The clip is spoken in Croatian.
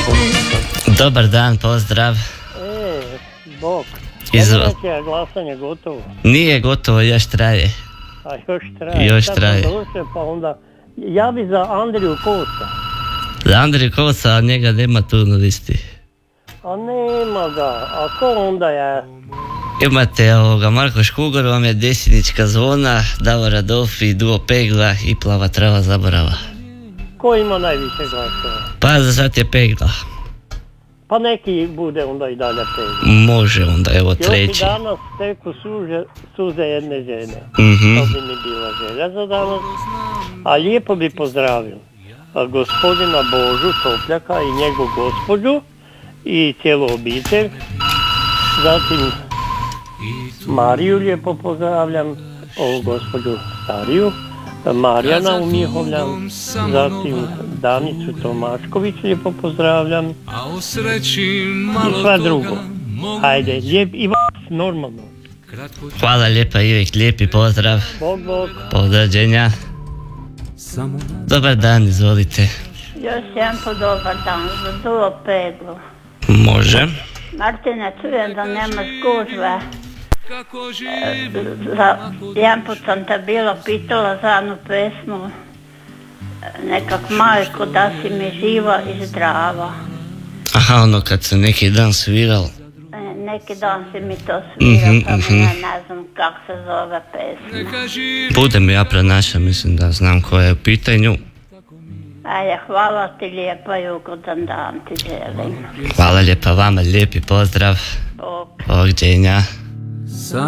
Dobar dan, pozdrav. Bok. Je glasanje gotovo? Nije gotovo, još traje. A još traje. Još traje. Pa onda javi za Andriju Kosa. Za Andriju Kosa, a njega nema tu na listi. A nema ga. A ko onda je? Imate Marko Škugor, vam je Desinička zvona, Davor Radofi, Duo Pegla i Plava trava zaborava. Ko ima najviše glasova? Pa za sad je Pegla. Pa neki bude onda i dalje Pegla. Može onda, evo treći. Još i danas teku suze jedne žene. To bi mi bila želja za danas. A lijepo bi pozdravio gospodina Božu Topljaka i njegov gospođu i cijelu obitelj. Zatim Mariju lijepo pozdravljam, ovu gospođu stariju, Marijana u Mihovljan, zatim Danicu Tomašković lijepo pozdravljam i sva drugo. Hajde, lijep i vas normalno. Hvala lijepa Ivek, lijepi pozdrav. Bog. Pozdrađenja. Dobar dan, izvolite. Još jedan po dobar dan, za Duo Peglu. Može. Martina, čujem da nemaš gužve. Jedan put sam te bilo pitala za jednu pesmu, nekak majko da si mi živa i zdrava. Aha, ono kad se neki dan sviral. Neki dan si mi to svirao, pa ja ne znam kako se zove pesma. Budem ja pronašao, mislim da znam koja je u pitanju. Ajde, hvala ti lijepa i ugodan dan ti želim. Hvala lijepa vama, lijepi pozdrav. Bog. Ovdjenja.